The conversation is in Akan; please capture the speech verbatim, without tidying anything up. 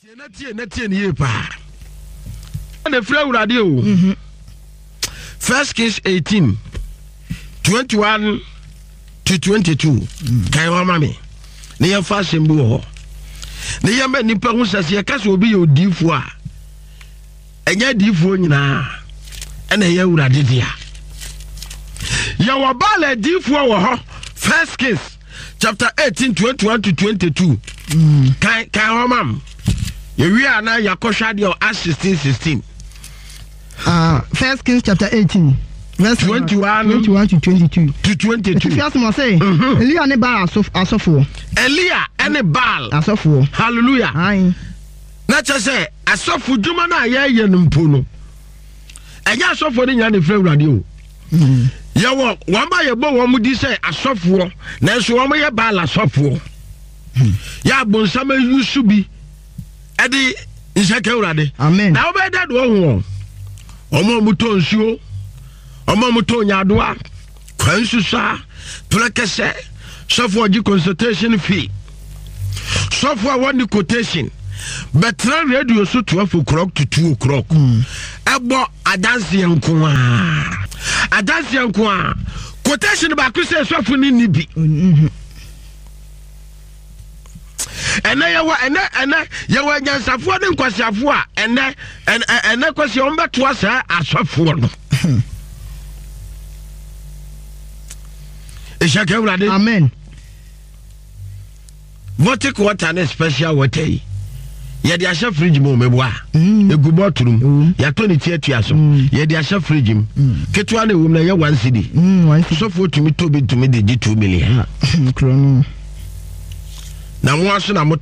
Tiena tiena tiena ye pa. Na fra urade o. Mhm. First Kings eighteen twenty-one to twenty-two. Kai wa mame. Ne ya fa sembu ho. Ne ya ma nipa hu sase ya kase obi ye odifo a. Enya difo nyina. Ena ya urade dia. Ya wa bale difo wo ho. First Kings chapter eighteen twenty-one to twenty-two. Mm. Kai kai wa mam. You we are now Yakoshadi or Acts sixteen sixteen. Uh, First Kings chapter eighteen, verse twenty-one, twenty-one to twenty-two. To twenty-two. If you ask me, say, Elia and Baal asofo. Elia and Baal asofo. Hallelujah. Aye. Not just say asofo juma na ye ye numpuno. Enya asofo ni nyane frɛ radio. Mhm. Ya wo wamba ye bo wo mudi say asofo na so wo ye Baal asofo. Ya bonsama yusubi edi inseke urade. Amen. Na obeda do ho. Omo muto nsuo. Omo muto nyadoa. Kwansusa. Plekese. Sofo ji consultation fee. Sofo one quotation. Betra radio so twelve o'clock to two o'clock. Ebo adansi enko a. Adansi enko a. Quotation ba ku say sofo ni nibi. Mhm. Ene yawa ene ene yawa nyansafo ne nkwasiafo a ene ene kwasi on beto asa asofo no. Eshake urade. Amen. Vote water na special water yi. Ye de ahye fridge mo meboa. Egu bottlum. Ya to ni tie tua so. Ye de ahye fridge m. Ketwa na ewum na ye one C D. Mm one C D. So for to me to be to me de two million. Krono. Na mo aso na